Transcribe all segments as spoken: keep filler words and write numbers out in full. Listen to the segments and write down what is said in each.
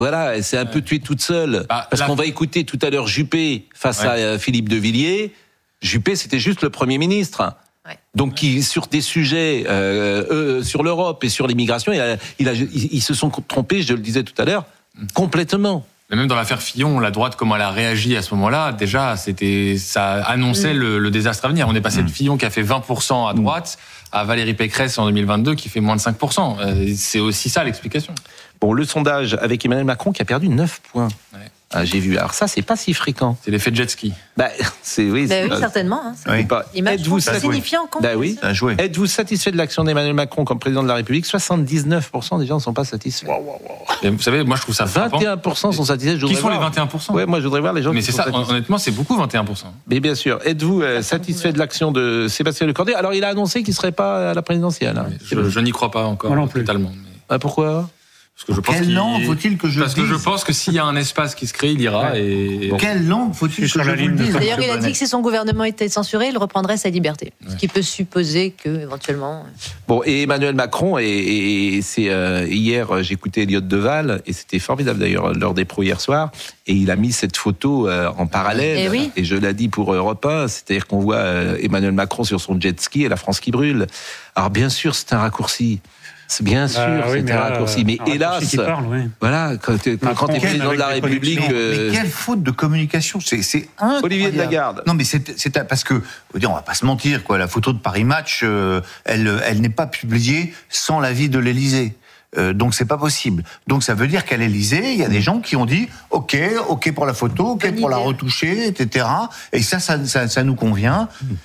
Voilà, elle s'est un peu tuée toute seule. Bah, parce là... qu'on va écouter tout à l'heure Juppé face ouais. à euh, Philippe de Villiers. Juppé, c'était juste le Premier ministre. Ouais. Donc, qui, sur des sujets, euh, euh, sur l'Europe et sur l'immigration, il a, il a, ils, ils se sont trompés, je le disais tout à l'heure, complètement. Mais même dans l'affaire Fillon, la droite, comment elle a réagi à ce moment-là, déjà, c'était, ça annonçait mmh. le, le désastre à venir. On est passé mmh. de Fillon qui a fait vingt pour cent à droite mmh. à Valérie Pécresse en deux mille vingt-deux qui fait moins de cinq pour cent. C'est aussi ça l'explication. Bon, le sondage avec Emmanuel Macron qui a perdu neuf points. Ouais. Ah, j'ai vu. Alors ça, c'est pas si fréquent. C'est l'effet jet ski. Bah, c'est oui. Bah c'est oui, pas... certainement. Hein, oui. Pas... Êtes-vous signifiant bah oui. Êtes-vous satisfait de l'action d'Emmanuel Macron comme président de la République? soixante-dix-neuf pour cent des gens ne sont pas satisfaits. Wow, wow, wow. Et vous savez, moi je trouve ça frappant. vingt et un pour cent sont satisfaits. Je qui sont voir. les vingt et un pour cent? Ouais, moi je voudrais voir les gens. Mais qui c'est sont ça. satisfaits. Honnêtement, c'est beaucoup vingt et un pour cent. Mais bien sûr. Êtes-vous euh, satisfait de l'action de Sébastien Lecordier? Alors il a annoncé qu'il serait pas à la présidentielle. Hein. Oui, je, je n'y crois pas encore. Non plus. Totalement. Mais... Ah, pourquoi? Parce que je pense Quelle langue faut-il que je Parce dise que je pense que s'il y a un espace qui se crée, il ira. Ouais. Et... Bon. Quelle langue faut-il que je, je le dise? D'ailleurs, il a dit que si son gouvernement était censuré, il reprendrait sa liberté. Ouais. Ce qui peut supposer que, éventuellement... Bon, et Emmanuel Macron, et, et c'est euh, hier, j'écoutais Elliott Deval, et c'était formidable d'ailleurs, lors des pros hier soir, et il a mis cette photo euh, en parallèle, et, oui. et je l'ai dit pour Europe un, c'est-à-dire qu'on voit euh, Emmanuel Macron sur son jet ski et la France qui brûle. Alors bien sûr, c'est un raccourci. C'est bien sûr, bah, oui, c'est un raccourci. Mais un hélas, raccourci parle, oui. voilà, quand tu es président de la République... Euh... Mais quelle faute de communication, c'est, c'est incroyable. Olivier de Lagarde. Non, mais c'est, c'est parce que, on va pas se mentir, quoi, la photo de Paris Match, euh, elle, elle n'est pas publiée sans l'avis de l'Élysée. Euh, donc c'est pas possible. Donc ça veut dire qu'à l'Élysée, il y a des gens qui ont dit OK, OK pour la photo, OK Bonne pour idée. La retoucher, et cetera. Et ça, ça, ça, ça nous convient.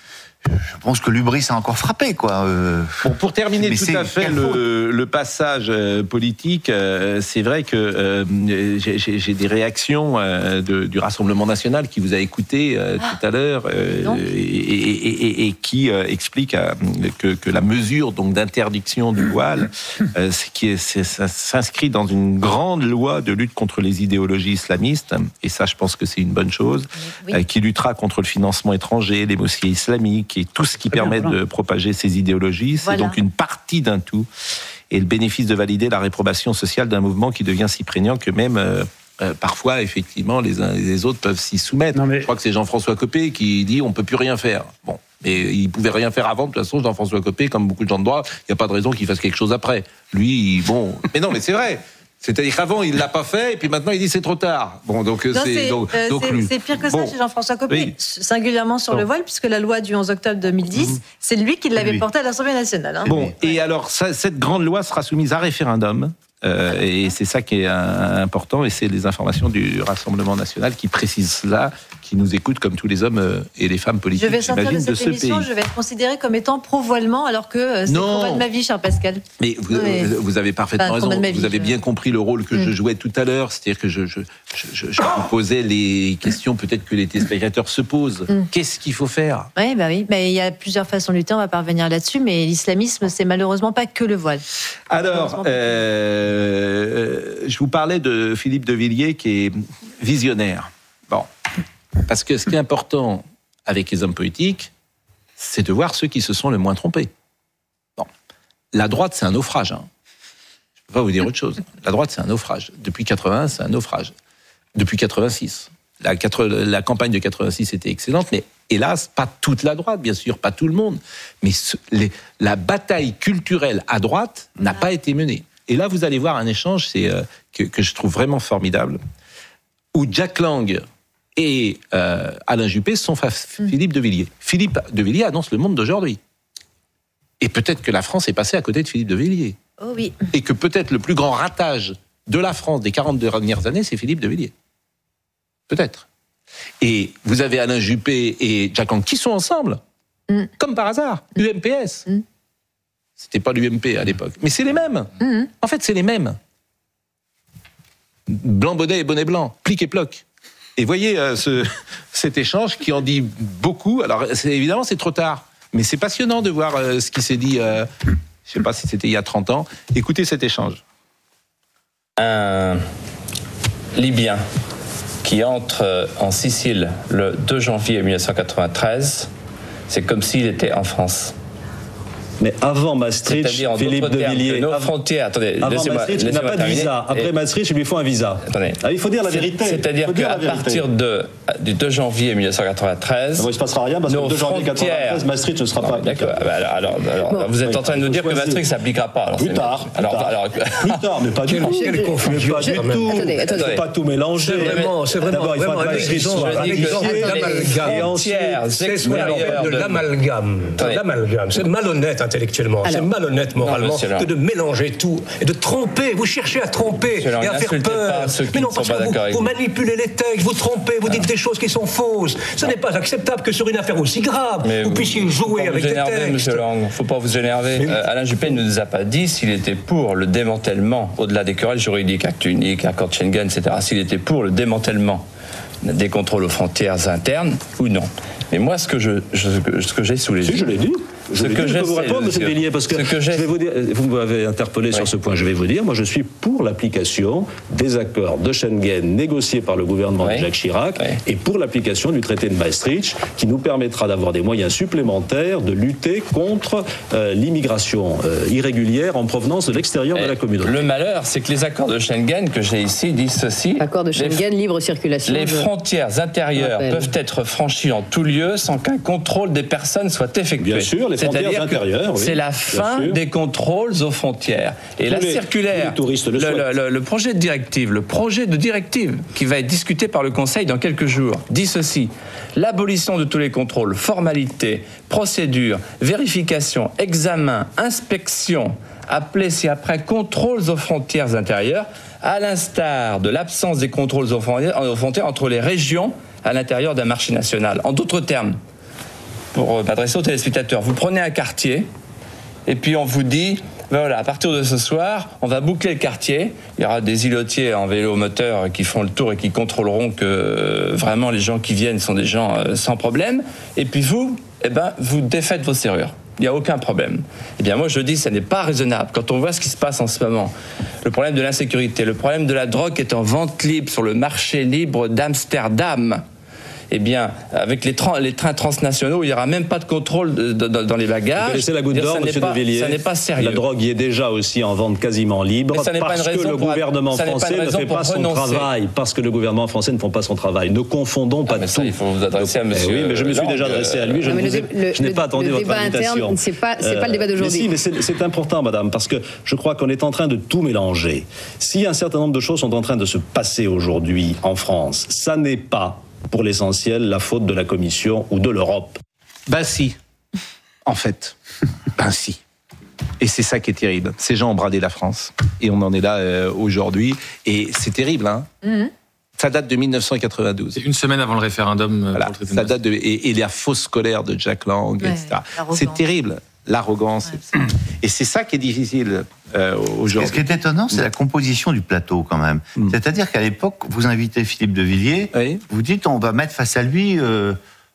Je pense que l'hubris a encore frappé, quoi. Euh... Bon, pour terminer tout à fait le, le passage euh, politique, euh, c'est vrai que euh, j'ai, j'ai des réactions euh, de, du Rassemblement national qui vous a écouté euh, ah, tout à l'heure euh, et, et, et, et qui euh, explique euh, que, que la mesure donc d'interdiction du voile, euh, c'est qui est, c'est, ça s'inscrit dans une grande loi de lutte contre les idéologies islamistes, et ça, je pense que c'est une bonne chose, oui. euh, qui luttera contre le financement étranger, les mosquées islamiques. Et tout ce qui Très permet bien, voilà. de propager ces idéologies, c'est voilà. donc une partie d'un tout. Et le bénéfice de valider la réprobation sociale d'un mouvement qui devient si prégnant que même, euh, euh, parfois, effectivement, les uns et les autres peuvent s'y soumettre. Mais... Je crois que c'est Jean-François Copé qui dit on ne peut plus rien faire. Bon, mais il ne pouvait rien faire avant. De toute façon, Jean-François Copé, comme beaucoup de gens de droit, il n'y a pas de raison qu'il fasse quelque chose après. Lui, bon... Mais non, mais c'est vrai. C'est-à-dire qu'avant, il ne l'a pas fait, et puis maintenant, il dit c'est trop tard. Bon, donc, non, c'est, c'est, donc, euh, donc, c'est, c'est pire que ça bon. Chez Jean-François Copé, oui. singulièrement sur bon. le voile, puisque la loi du onze octobre deux mille dix, mmh. c'est lui qui l'avait portée à l'Assemblée nationale. Hein. Bon, et ouais. alors, ça, cette grande loi sera soumise à référendum. Euh, ah, et c'est ça qui est euh, important, et c'est les informations du Rassemblement national qui précisent cela, qui nous écoutent comme tous les hommes euh, et les femmes politiques, je vais sortir j'imagine, de, cette de émission, ce pays. Je vais être considérée comme étant pro-voilement, alors que euh, c'est le combat de ma vie, cher Pascal. Mais vous, mais... vous avez parfaitement enfin, raison, vie, vous avez je... bien compris le rôle que mmh. je jouais tout à l'heure, c'est-à-dire que je, je, je, je, je vous posais les questions peut-être que les téléspectateurs se posent. Mmh. Qu'est-ce qu'il faut faire ? Oui, bah oui. Bah, il y a plusieurs façons de lutter, on ne va pas revenir là-dessus, mais l'islamisme, c'est malheureusement pas que le voile. Alors, euh, je vous parlais de Philippe de Villiers qui est visionnaire. Bon, parce que ce qui est important avec les hommes politiques, c'est de voir ceux qui se sont le moins trompés. Bon, la droite, c'est un naufrage. Hein. Je ne peux pas vous dire autre chose. La droite, c'est un naufrage. Depuis quatre-vingt-un, c'est un naufrage. Depuis quatre-vingt-six. La, la campagne de quatre-vingt-six était excellente, mais hélas, pas toute la droite, bien sûr, pas tout le monde. Mais ce, les, la bataille culturelle à droite n'a pas été menée. Et là, vous allez voir un échange c'est, euh, que, que je trouve vraiment formidable, où Jack Lang et euh, Alain Juppé sont face à Philippe de Villiers. Philippe de Villiers annonce le monde d'aujourd'hui. Et peut-être que la France est passée à côté de Philippe de Villiers. Oh oui. Et que peut-être le plus grand ratage de la France des quarante dernières années, c'est Philippe de Villiers. Peut-être. Et vous avez Alain Juppé et Jack Lang qui sont ensemble, mm. comme par hasard, mm. U M P S. Mm. C'était pas l'U M P à l'époque, mais c'est les mêmes. Mm. En fait, c'est les mêmes. Blanc bonnet et bonnet blanc, plic et ploc. Et voyez euh, ce, cet échange qui en dit beaucoup. Alors, c'est, évidemment, c'est trop tard, mais c'est passionnant de voir euh, ce qui s'est dit. Euh, je ne sais pas si c'était il y a trente ans. Écoutez cet échange. Un Libyen qui entre en Sicile le deux janvier mille neuf cent quatre-vingt-treize, c'est comme s'il était en France. Mais avant Maastricht, Philippe de Villiers, nos frontières, attendez, avant Maastricht, il n'a pas de visa. Après Maastricht, il lui faut un visa. Attendez. Ah, il faut dire la vérité. C'est-à-dire qu'à partir de, du deux janvier mille neuf cent quatre-vingt-treize, non, il ne se passera rien parce que le deux janvier mille neuf cent quatre-vingt-treize, Maastricht ne sera non, pas. D'accord. Alors, alors, alors bon. Vous êtes oui, en train de nous dire choisir. que Maastricht ne s'appliquera pas. Alors, plus tard. Alors, plus, tard. Alors, plus tard, mais pas du tout. Quelle confusion. Pas du tout. Attendez, attendez. Il ne faut pas tout mélanger. C'est vraiment, c'est vraiment, d'abord, il faut que Maastricht soit l'amalgame. C'est ce qu'on appelle de l'amalgame. L'amalgame. C'est malhonnête intellectuellement. C'est malhonnête moralement que de mélanger tout et de tromper. Vous cherchez à tromper et à faire peur. Mais non, parce que vous, vous manipulez les textes, vous trompez, vous dites des choses qui sont fausses. Ce n'est pas acceptable que sur une affaire aussi grave, mais vous, vous puissiez jouer avec des textes. Monsieur Lang, il ne faut pas vous énerver. Euh, Alain Juppé ne nous a pas dit s'il était pour le démantèlement, au-delà des querelles juridiques, acte unique, accord de Schengen, et cetera, s'il était pour le démantèlement des contrôles aux frontières internes ou non. Mais moi, ce que, je, je, ce que j'ai sous les si, yeux... je l'ai dit. Je, ce que je peux vous répondre, monsieur de Villiers, parce que, que je vais vous dire, vous m'avez interpellé oui. sur ce point, je vais vous dire, moi je suis pour l'application des accords de Schengen négociés par le gouvernement oui. de Jacques Chirac oui. et pour l'application du traité de Maastricht, qui nous permettra d'avoir des moyens supplémentaires de lutter contre euh, l'immigration euh, irrégulière en provenance de l'extérieur et de la communauté. Le malheur, c'est que les accords de Schengen que j'ai ici disent ceci. Accords de Schengen, les, libre circulation. Les de... frontières intérieures peuvent être franchies en tout lieu sans qu'un contrôle des personnes soit effectué. Bien sûr, les frontières intérieures, oui, c'est la fin des contrôles aux frontières. Et tous la les, circulaire, le, le, le, le projet de directive, le projet de directive qui va être discuté par le Conseil dans quelques jours, dit ceci: l'abolition de tous les contrôles, formalités, procédures, vérifications, examens, inspections, appelés ci-après contrôles aux frontières intérieures, à l'instar de l'absence des contrôles aux frontières, aux frontières entre les régions à l'intérieur d'un marché national. En d'autres termes, pour m'adresser aux téléspectateurs, vous prenez un quartier et puis on vous dit, voilà, à partir de ce soir, on va boucler le quartier. Il y aura des îlotiers en vélo moteur qui font le tour et qui contrôleront que euh, vraiment les gens qui viennent sont des gens euh, sans problème. Et puis vous, eh ben, vous défaites vos serrures. Il n'y a aucun problème. Eh bien, moi, je dis, ça n'est pas raisonnable. Quand on voit ce qui se passe en ce moment, le problème de l'insécurité, le problème de la drogue qui est en vente libre sur le marché libre d'Amsterdam, eh bien, avec les, tra- les trains transnationaux, il n'y aura même pas de contrôle de, de, de, dans les bagages. Vous connaissez la goutte d'or, monsieur de Villiers. Ça n'est pas sérieux. La drogue y est déjà aussi en vente quasiment libre. Mais ça n'est parce pas une que le gouvernement français ne fait pas son travail. Parce que le gouvernement français ne fait pas son travail. Ne confondons pas ah, mais tout. Ça, il faut vous adresser à monsieur. Eh oui, mais je me suis Lang, déjà adressé à lui. Je, non, ne, ai, le, je n'ai le, pas attendu le votre invitation. Interne, c'est pas, c'est euh, pas le débat d'aujourd'hui. Mais si, mais c'est, c'est important, madame, parce que je crois qu'on est en train de tout mélanger. Si un certain nombre de choses sont en train de se passer aujourd'hui en France, ça n'est pas pour l'essentiel, la faute de la Commission ou de l'Europe. Ben si, en fait. Ben si. Et c'est ça qui est terrible. Ces gens ont bradé la France. Et on en est là euh, aujourd'hui. Et c'est terrible, hein. Mm-hmm. Ça date de dix-neuf cent quatre-vingt-douze. C'est une semaine avant le référendum. Voilà, pour le ça date de, et, et la fausse colère de Jack Lang, ouais, et cetera. C'est terrible. L'arrogance. Ouais. Et c'est ça qui est difficile euh, aujourd'hui. Ce qui est étonnant, c'est la composition du plateau, quand même. Mm. C'est-à-dire qu'à l'époque, vous invitez Philippe de Villiers, oui. vous dites on va mettre face à lui euh,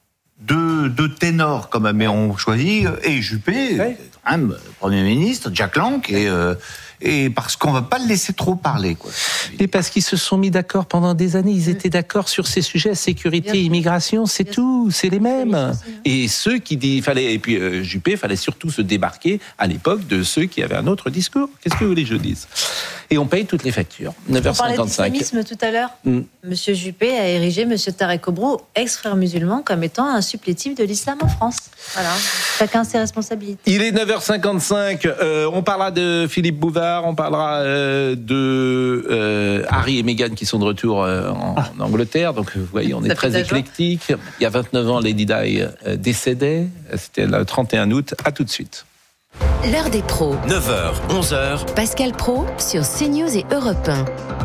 deux, deux ténors, quand même, mais on choisit, et Juppé, oui. quand même, Premier ministre, Jack Lang, et... Euh, Et parce qu'on ne va pas le laisser trop parler, quoi. Et parce qu'ils se sont mis d'accord pendant des années. Ils étaient d'accord sur ces sujets, sécurité, Bien immigration, c'est Bien tout, c'est les mêmes. Et ceux qui disent, fallait, et puis euh, Juppé, fallait surtout se débarquer à l'époque de ceux qui avaient un autre discours. Qu'est-ce que vous voulez que je dise ? Et on paye toutes les factures. neuf heures cinquante-cinq. On parlait d'islamisme tout à l'heure. Mm. Monsieur Juppé a érigé Monsieur Tarek Obro, ex-frère musulman, comme étant un supplétif de l'islam en France. Voilà. Chacun ses responsabilités. Il est neuf heures cinquante-cinq. Euh, on parlera de Philippe Bouvard. On parlera euh, de euh, Harry et Meghan qui sont de retour euh, en, ah. en Angleterre. Donc, vous voyez, on est très éclectique. Il y a vingt-neuf ans, Lady Di euh, décédait. C'était le trente et un août. À tout de suite. L'heure des pros. neuf heures, onze heures. Pascal Praud sur CNews et Europe un.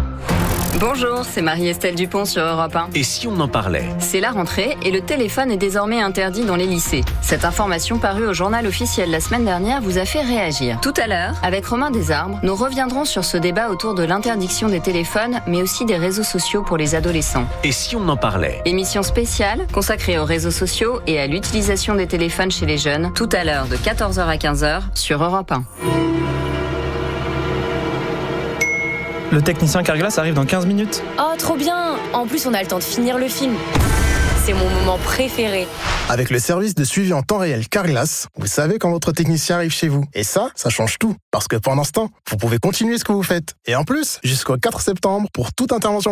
Bonjour, c'est Marie-Estelle Dupont sur Europe un. Et si on en parlait ? C'est la rentrée et le téléphone est désormais interdit dans les lycées. Cette information parue au journal officiel la semaine dernière vous a fait réagir. Tout à l'heure, avec Romain Desarbres, nous reviendrons sur ce débat autour de l'interdiction des téléphones, mais aussi des réseaux sociaux pour les adolescents. Et si on en parlait ? Émission spéciale consacrée aux réseaux sociaux et à l'utilisation des téléphones chez les jeunes, tout à l'heure de quatorze heures à quinze heures sur Europe un. Le technicien Carglass arrive dans quinze minutes. Oh, trop bien! En plus, on a le temps de finir le film. c'est mon moment préféré. Avec le service de suivi en temps réel Carglass, vous savez quand votre technicien arrive chez vous. Et ça, ça change tout. Parce que pendant ce temps, vous pouvez continuer ce que vous faites. Et en plus, jusqu'au quatre septembre, pour toute intervention